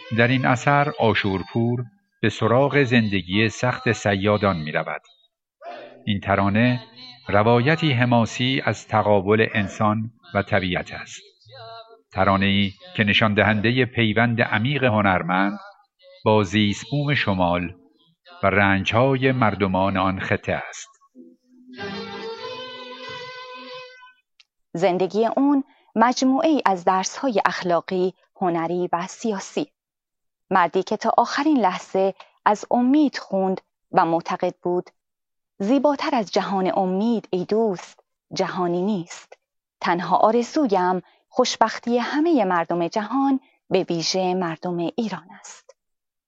در این اثر آشورپور به سراغ زندگی سخت صیادان می رود. این ترانه روایتی حماسی از تقابل انسان و طبیعت است. ترانه‌ای که نشان دهنده پیوند عمیق هنرمند با زیست بوم شمال و رنج‌های مردمان آن خطه است. زندگی اون مجموعه‌ای از درس‌های اخلاقی، هنری و سیاسی. مردی که تا آخرین لحظه از امید خوند و معتقد بود زیباتر از جهان امید ای دوست جهانی نیست. تنها آرزویم خوشبختی همه مردم جهان، به ویژه مردم ایران است.